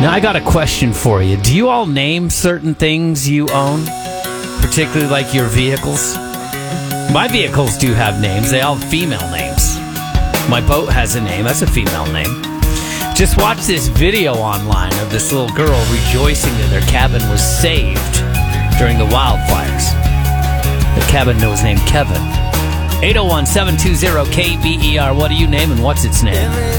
Now, I got a question for you. Do you all name certain things you own? Particularly like your vehicles? My vehicles do have names. They all have female names. My boat has a name. That's a female name. Just watch this video online of this little girl rejoicing that their cabin was saved during the wildfires. The cabin was named Kevin. 801-720-KBER. What do you name and what's its name?